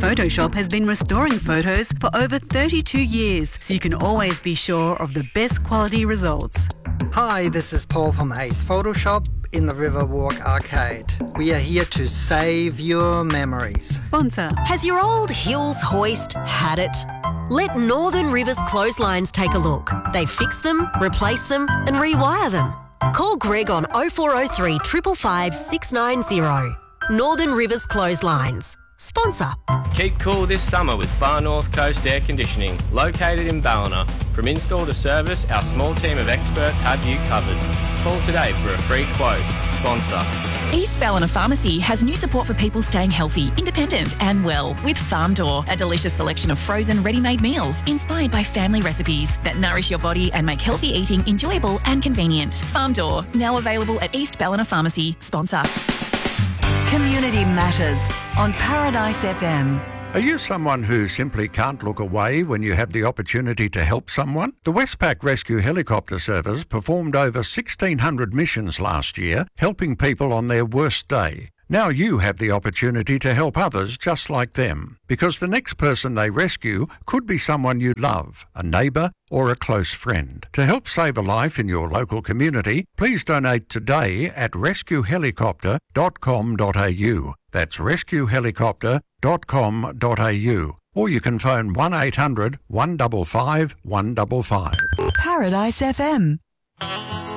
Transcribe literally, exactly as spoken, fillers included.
Photoshop has been restoring photos for over thirty-two years, so you can always be sure of the best quality results. Hi, this is Paul from Ace Photoshop in the Riverwalk Arcade. We are here to save your memories. Sponsor. Has your old Hills hoist had it? Let Northern Rivers Clotheslines take a look. They fix them, replace them and rewire them. Call Greg on oh four oh three, five five five, six nine oh. Northern Rivers Clotheslines. Sponsor. Keep cool this summer with Far North Coast Air Conditioning, located in Ballina. From install to service, our small team of experts have you covered. Call today for a free quote. Sponsor. East Ballina Pharmacy has new support for people staying healthy, independent and well with Farm Door, a delicious selection of frozen ready-made meals inspired by family recipes that nourish your body and make healthy eating enjoyable and convenient. Farm Door, now available at East Ballina Pharmacy. Sponsor. Community Matters on Paradise F M. Are you someone who simply can't look away when you have the opportunity to help someone? The Westpac Rescue Helicopter Service performed over sixteen hundred missions last year, helping people on their worst day. Now you have the opportunity to help others just like them, because the next person they rescue could be someone you love, a neighbour or a close friend. To help save a life in your local community, please donate today at rescue helicopter dot com dot a u. That's rescue helicopter dot com dot a u. Or you can phone one eight hundred, one five five, one five five. Paradise F M.